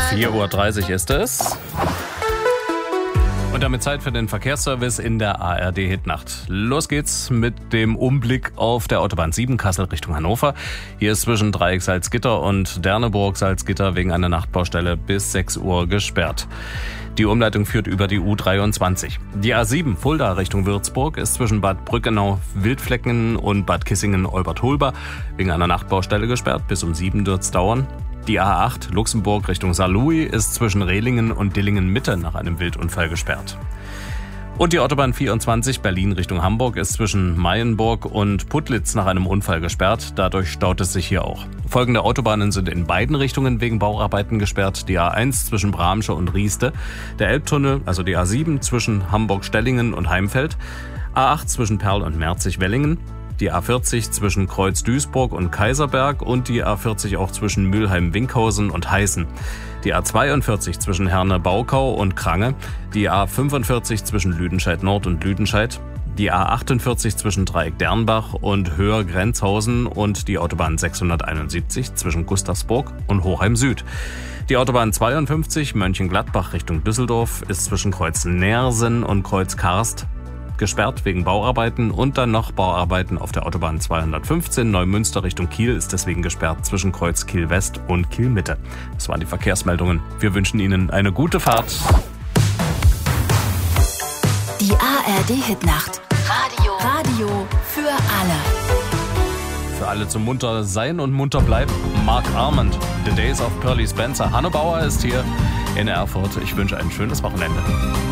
4:30 Uhr ist es. Und damit Zeit für den Verkehrsservice in der ARD-Hitnacht. Los geht's mit dem Umblick auf der Autobahn 7 Kassel Richtung Hannover. Hier ist zwischen Dreieck Salzgitter und Derneburg Salzgitter wegen einer Nachtbaustelle bis 6 Uhr gesperrt. Die Umleitung führt über die U23. Die A7 Fulda Richtung Würzburg ist zwischen Bad Brückenau-Wildflecken und Bad Kissingen-Olbert-Holber wegen einer Nachtbaustelle gesperrt. Bis um 7 wird's dauern. Die A8 Luxemburg Richtung Saarlouis ist zwischen Rehlingen und Dillingen-Mitte nach einem Wildunfall gesperrt. Und die Autobahn 24 Berlin Richtung Hamburg ist zwischen Mayenburg und Putlitz nach einem Unfall gesperrt. Dadurch staut es sich hier auch. Folgende Autobahnen sind in beiden Richtungen wegen Bauarbeiten gesperrt. Die A1 zwischen Bramsche und Rieste, der Elbtunnel, also die A7 zwischen Hamburg-Stellingen und Heimfeld, A8 zwischen Perl und Merzig-Wellingen, die A40 zwischen Kreuz-Duisburg und Kaiserberg und die A40 auch zwischen Mülheim-Winkhausen und Heißen. Die A42 zwischen Herne-Baukau und Krange, die A45 zwischen Lüdenscheid-Nord und Lüdenscheid, die A48 zwischen Dreieck-Dernbach und Höher-Grenzhausen und die Autobahn 671 zwischen Gustavsburg und Hochheim-Süd. Die Autobahn 52 Mönchengladbach Richtung Düsseldorf ist zwischen Kreuz Neersen und Kreuz Karst gesperrt wegen Bauarbeiten und dann noch Bauarbeiten auf der Autobahn 215 Neumünster Richtung Kiel ist deswegen gesperrt zwischen Kreuz Kiel West und Kiel Mitte. Das waren die Verkehrsmeldungen. Wir wünschen Ihnen eine gute Fahrt. Die ARD-Hitnacht. Radio für alle. Für alle zum munter sein und munter bleiben. Mark Armand, The Days of Pearly Spencer. Hanno Bauer ist hier in Erfurt. Ich wünsche ein schönes Wochenende.